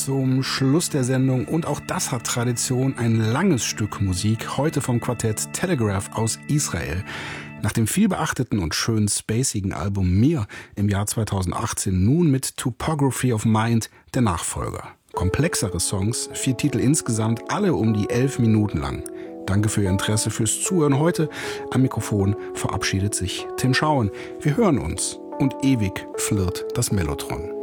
zum Schluss der Sendung und auch das hat Tradition, ein langes Stück Musik, heute vom Quartett Telegraph aus Israel. Nach dem vielbeachteten und schön spacigen Album Mir im Jahr 2018 nun mit Topography of Mind der Nachfolger. Komplexere Songs, 4 Titel insgesamt, alle um die 11 Minuten lang. Danke für Ihr Interesse, fürs Zuhören heute. Am Mikrofon verabschiedet sich Tim Schauen. Wir hören uns und ewig flirrt das Mellotron.